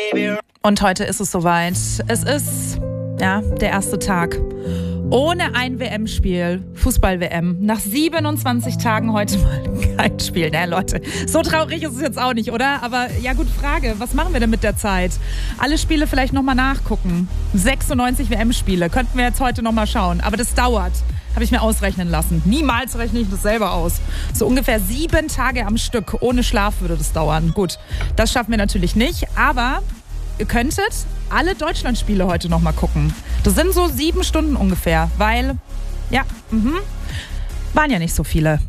Und heute ist es soweit. Es ist, ja, der erste Tag. Ohne ein WM-Spiel, Fußball-WM. Nach 27 Tagen heute mal kein Spiel. Na Leute, so traurig ist es jetzt auch nicht, oder? Aber ja gut, Frage, was machen wir denn mit der Zeit? Alle Spiele vielleicht nochmal nachgucken. 96 WM-Spiele, könnten wir jetzt heute nochmal schauen. Aber das dauert, habe ich mir ausrechnen lassen. Niemals rechne ich das selber aus. So ungefähr 7 Tage am Stück, ohne Schlaf würde das dauern. Gut, das schaffen wir natürlich nicht, aber ihr könntet alle Deutschlandspiele heute nochmal gucken. Das sind so 7 Stunden ungefähr, weil, ja, waren ja nicht so viele.